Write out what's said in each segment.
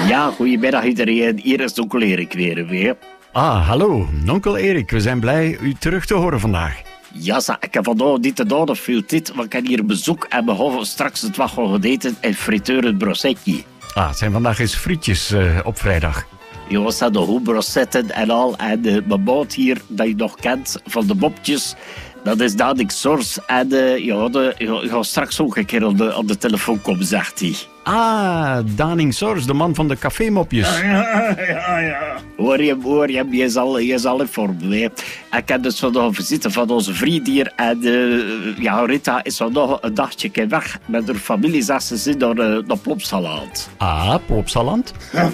Ja, goedemiddag iedereen. Hier is onkel Erik weer. Ah, hallo, onkel Erik. We zijn blij u terug te horen vandaag. Ja, ik heb vandaag niet te doen of veel tijd, want ik heb hier bezoek en we gaan straks het wat gaan eten en friteur het brossetje. Ah, het zijn vandaag eens frietjes op vrijdag. Jongens, dat de hoe brossetten en al. En mijn maat hier, dat je nog kent, van de mopjes, dat is Danik Sors. En je gaat straks ook een keer op de telefoon komen, zegt hij. Ah, Daning Sors, de man van de cafémopjes. Ja. Hoor je hem, je zal informeren. Hè. Ik heb dus vandaag visite van onze vriend hier. En Rita is vandaag een dagje weg met haar familie. Zegt ze zit naar Plopsaland. Ah, Plopsaland?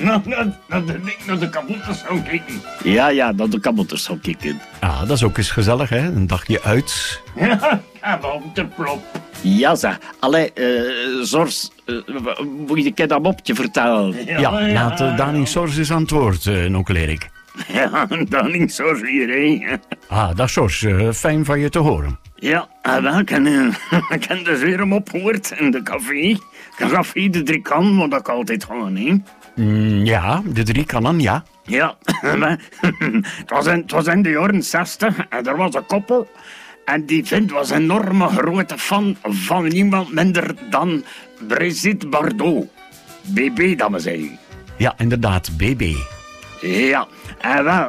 Naar de kabouters gaan kijken. Ja, naar de kabouters gaan kijken. Ah, dat is ook eens gezellig, hè? Een dagje uit. Ja, kabouterplop. Ja, zeg. Allee, Zors, moet je een keer dat mopje vertellen? Ja, laat Daning Sors eens aan het woord, onkel Erik. Ja, Daning Sors hier, hè. Ah, dag Sors, fijn van je te horen. Ja, wel, ik heb dus weer hem opgehoord in de café. Café de 3 kan, want dat ik altijd gewoon, hè. Ja, de 3 kannen, ja. Ja, het was in de jaren 60 en er was een koppel. En die vent was een enorme grote fan van niemand minder dan Brigitte Bardot. BB, dat we zeggen. Ja, inderdaad, BB. Ja, en wel.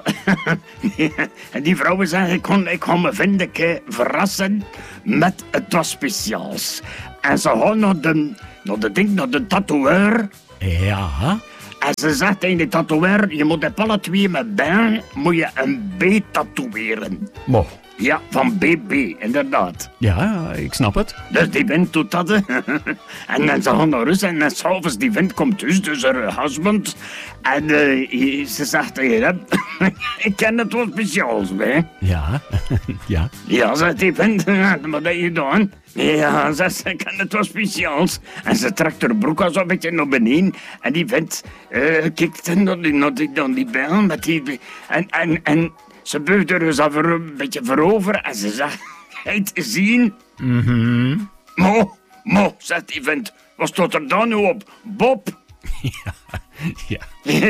En die vrouwen zeggen, ik kon me vinden verrassen met het was speciaals. En ze gaan naar de tatoeëur. Ja. En ze zegt tegen de tatoeëur, je moet op alle 2 met ben, moet je een B tatoeëren. Mo. Ja, van BB, inderdaad. Ja, ik snap het. Dus die vent doet dat. En dan ze gaan naar huis en s'avonds die vent komt dus haar husband. En ze zegt tegen hem, ik ken het wat speciaals, hè. Ja, ja. Ja, zegt die vent, wat heb je gedaan? Ja, zegt ze, ik ken het wat speciaals. En ze trekt haar broek al zo'n beetje naar beneden. En die vent kijkt naar die bel met die... En ze buigt er dus een beetje voorover en ze zegt, het zien. Mo, zegt die vent, wat staat er dan nu op? Bob? Ja.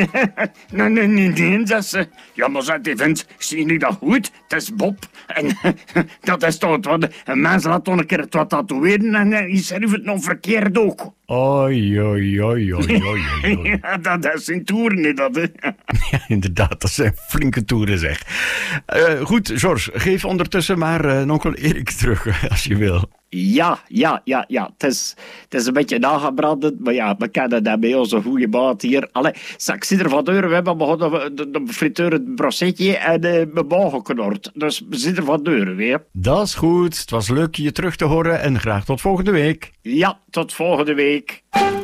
Nee, zegt ze. Ja, maar zegt die vent, zie je dat goed? Het is Bob. En dat is toch wat. Een mens laat toch een keer het wat tatoeëren en hij schrijft het nog verkeerd ook. Oei. Ja, dat is een toer niet, dat, hè. Ja, inderdaad, dat zijn flinke toeren, zeg. Goed, George, geef ondertussen maar onkel Erik terug, als je wil. Ja. Het is een beetje nagebrand, maar ja, we kennen dat bij onze goede baat hier. Allee, ik zie er van deuren, we hebben begonnen de friteur het brossetje en mijn bal geknord. Dus we zitten er van deuren weer. Dat is goed, het was leuk je terug te horen en graag tot volgende week. Ja, tot volgende week.